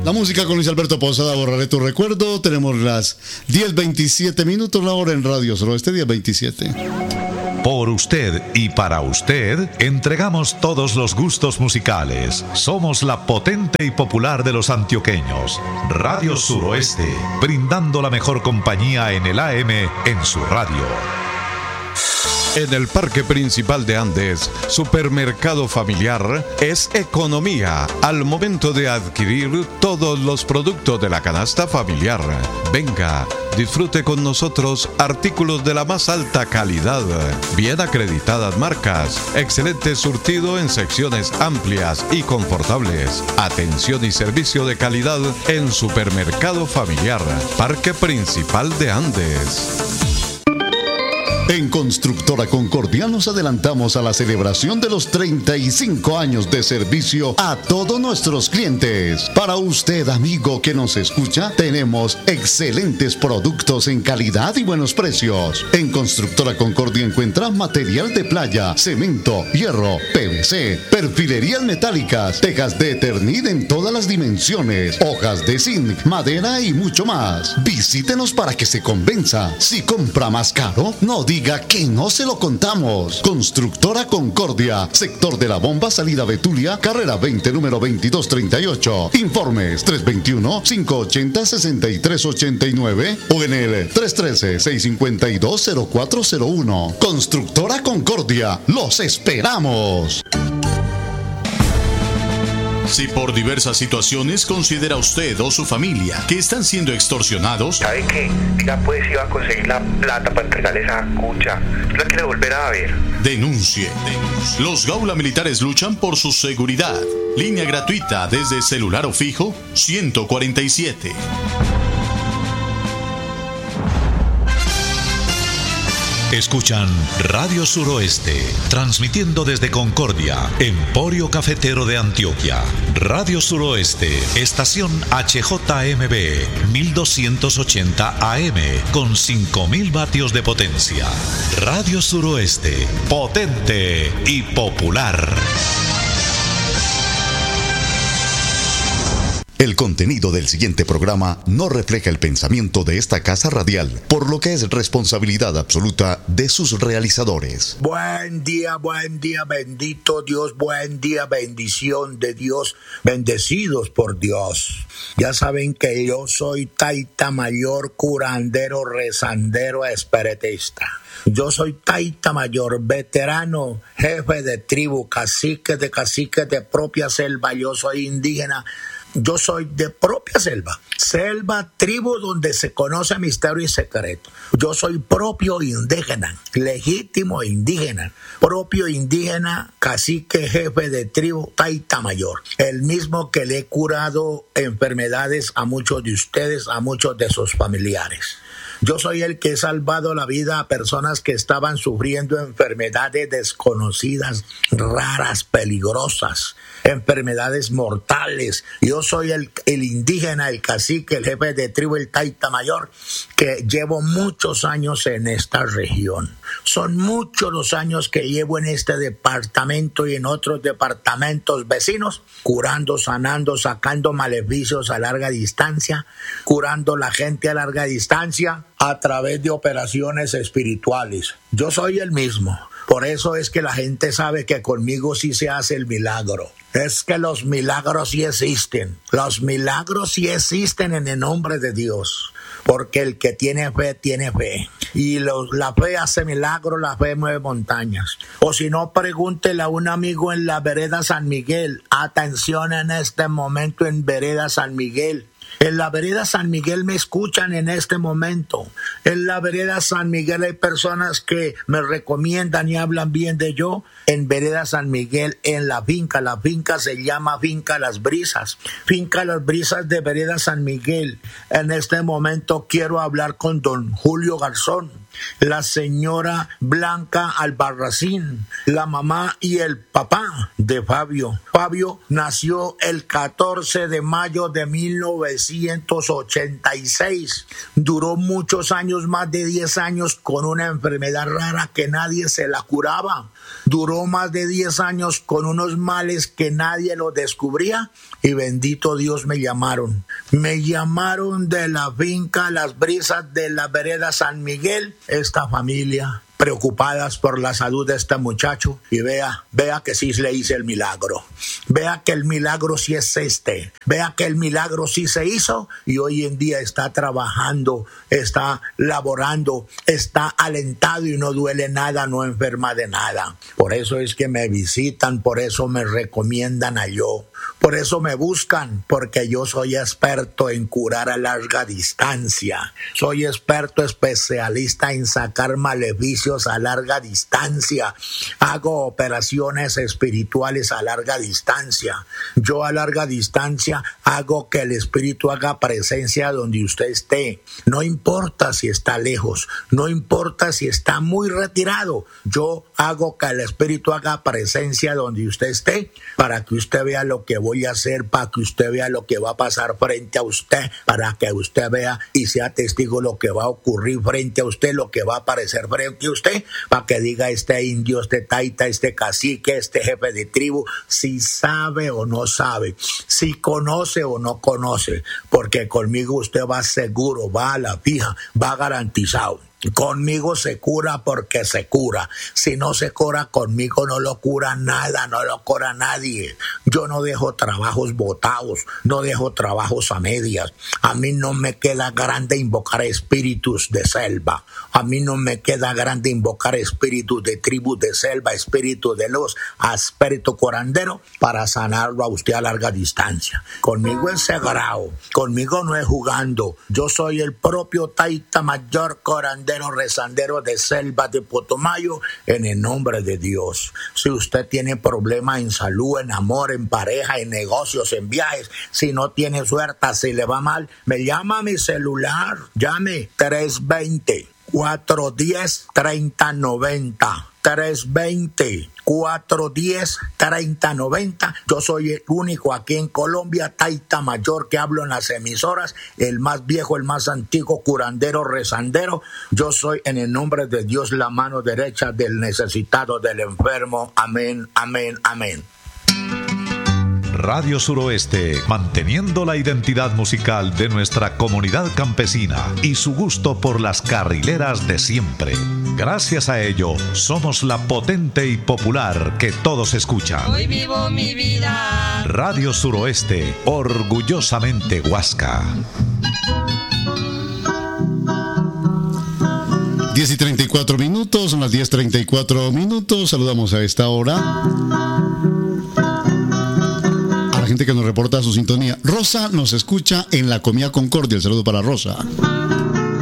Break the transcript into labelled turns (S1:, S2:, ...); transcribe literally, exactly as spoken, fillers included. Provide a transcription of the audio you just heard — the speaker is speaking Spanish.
S1: La música con Luis Alberto Posada, Borraré tu recuerdo. Tenemos las diez veintisiete minutos, la hora en Radio Suroeste, diez veintisiete.
S2: Por usted y para usted, entregamos todos los gustos musicales. Somos la potente y popular de los antioqueños. Radio Suroeste, brindando la mejor compañía en el A M en su radio.
S3: En el Parque Principal de Andes, Supermercado Familiar es economía al momento de adquirir todos los productos de la canasta familiar. Venga, disfrute con nosotros artículos de la más alta calidad, bien acreditadas marcas, excelente surtido en secciones amplias y confortables, atención y servicio de calidad en Supermercado Familiar, Parque Principal de Andes.
S1: En Constructora Concordia nos adelantamos a la celebración de los treinta y cinco años de servicio a todos nuestros clientes. Para usted, amigo que nos escucha, tenemos excelentes productos en calidad y buenos precios. En Constructora Concordia encuentra material de playa, cemento, hierro, P V C, perfilerías metálicas, tejas de Eternit en todas las dimensiones, hojas de zinc, madera y mucho más. Visítenos para que se convenza. Si compra más caro, no diga Diga que no se lo contamos. Constructora Concordia, sector de la Bomba, salida Betulia, carrera veinte, número veintidós treinta y ocho. Informes tres dos uno, cinco ocho cero, seis tres ocho nueve o en el tres uno tres, seis cinco dos, cero cuatro cero uno. Constructora Concordia, los esperamos.
S4: Si por diversas situaciones considera usted o su familia que están siendo extorsionados,
S5: ¿sabe qué? Ya pues iba a conseguir la plata para entregarle esa cucha. La quiere volver a ver.
S4: Denuncie. Denuncie. Los Gaula Militares luchan por su seguridad. Línea gratuita desde celular o fijo ciento cuarenta y siete.
S2: Escuchan Radio Suroeste, transmitiendo desde Concordia, Emporio Cafetero de Antioquia. Radio Suroeste, estación H J M B, mil doscientos ochenta A M, con cinco mil vatios de potencia. Radio Suroeste, potente y popular.
S1: El contenido del siguiente programa no refleja el pensamiento de esta casa radial, por lo que es responsabilidad absoluta de sus realizadores.
S6: Buen día, buen día, bendito Dios, buen día, bendición de Dios, bendecidos por Dios. Ya saben que yo soy taita mayor, curandero, rezandero, espiritista. Yo soy taita mayor, veterano, jefe de tribu, cacique de caciques de propia selva. Yo soy indígena. Yo soy de propia selva, selva, tribu donde se conoce misterio y secreto. Yo soy propio indígena, legítimo indígena, propio indígena, cacique, jefe de tribu, taita mayor. El mismo que le he curado enfermedades a muchos de ustedes, a muchos de sus familiares. Yo soy el que he salvado la vida a personas que estaban sufriendo enfermedades desconocidas, raras, peligrosas, enfermedades mortales. Yo soy el, el indígena, el cacique, el jefe de tribu, el taita mayor, que llevo muchos años en esta región. Son muchos los años que llevo en este departamento y en otros departamentos vecinos, curando, sanando, sacando maleficios a larga distancia, curando la gente a larga distancia a través de operaciones espirituales. Yo soy el mismo. Por eso es que la gente sabe que conmigo sí se hace el milagro. Es que los milagros sí existen. Los milagros sí existen en el nombre de Dios. Porque el que tiene fe, tiene fe. Y los, la fe hace milagros, la fe mueve montañas. O si no, pregúntele a un amigo en la vereda San Miguel. Atención en este momento en vereda San Miguel. En la vereda San Miguel me escuchan en este momento. En la vereda San Miguel hay personas que me recomiendan y hablan bien de yo. En vereda San Miguel, en la finca, la finca se llama Finca Las Brisas. Finca Las Brisas de vereda San Miguel. En este momento quiero hablar con don Julio Garzón, la señora Blanca Albarracín, la mamá y el padre papá de Fabio. Fabio nació el catorce de mayo de mil novecientos ochenta y seis. Duró muchos años, más de diez años, con una enfermedad rara que nadie se la curaba. Duró más de diez años con unos males que nadie lo descubría y bendito Dios me llamaron. Me llamaron de la finca Las Brisas de la vereda San Miguel, esta familia, preocupadas por la salud de este muchacho, y vea, vea que sí le hice el milagro, vea que el milagro sí es este, vea que el milagro sí se hizo y hoy en día está trabajando, está laborando, está alentado y no duele nada, no enferma de nada. Por eso es que me visitan, por eso me recomiendan a yo. Por eso me buscan, porque yo soy experto en curar a larga distancia. Soy experto especialista en sacar maleficios a larga distancia. Hago operaciones espirituales a larga distancia. Yo a larga distancia hago que el espíritu haga presencia donde usted esté. No importa si está lejos, no importa si está muy retirado. Yo hago que el espíritu haga presencia donde usted esté para que usted vea lo que voy a hacer, para que usted vea lo que va a pasar frente a usted, para que usted vea y sea testigo lo que va a ocurrir frente a usted, lo que va a aparecer frente a usted, para que diga este indio, este taita, este cacique, este jefe de tribu, si sabe o no sabe, si conoce o no conoce, porque conmigo usted va seguro, va a la fija, va garantizado. Conmigo se cura porque se cura. Si no se cura conmigo no lo cura nada, no lo cura nadie. Yo no dejo trabajos botados, no dejo trabajos a medias. A mí no me queda grande invocar espíritus de selva. A mí no me queda grande invocar espíritus de tribus de selva, espíritus de luz, espíritu curandero para sanarlo a usted a larga distancia. Conmigo es sagrado, conmigo no es jugando. Yo soy el propio Taita Mayor curandero, rezandero de selva de Putumayo, en el nombre de Dios. Si usted tiene problemas en salud, en amor, en pareja, en negocios, en viajes, si no tiene suerte, si le va mal, me llama a mi celular, llame tres veinte, cuatro diez, treinta noventa. tres veinte, cuatro diez, treinta noventa. Yo soy el único aquí en Colombia, Taita Mayor, que hablo en las emisoras, el más viejo, el más antiguo curandero, rezandero. Yo soy, en el nombre de Dios, la mano derecha del necesitado, del enfermo. Amén, amén, amén.
S2: Radio Suroeste, manteniendo la identidad musical de nuestra comunidad campesina y su gusto por las carrileras de siempre. Gracias a ello, somos la potente y popular que todos escuchan.
S7: Hoy vivo mi vida.
S2: Radio Suroeste, orgullosamente Huasca.
S1: diez y treinta y cuatro minutos, son las diez treinta y cuatro minutos. Saludamos a esta hora gente que nos reporta su sintonía. Rosa nos escucha en la Comida Concordia. El saludo para Rosa.